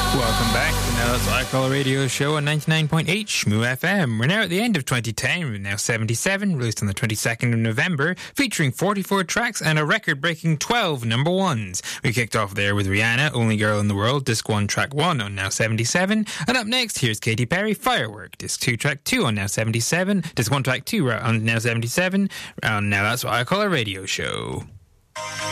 Welcome back to Now That's What I Call a Radio Show on 99.8 Shmoo FM. We're now at the end of 2010, we're now 77, released on the 22nd of November, featuring 44 tracks and a record-breaking 12 number ones. We kicked off there with Rihanna, Only Girl in the World, Disc 1 Track 1 on Now 77. And up next, here's Katy Perry, Firework, Disc 2 Track 2 on Now 77, Disc 1 Track 2 on Now 77, on Now That's What I Call a Radio Show.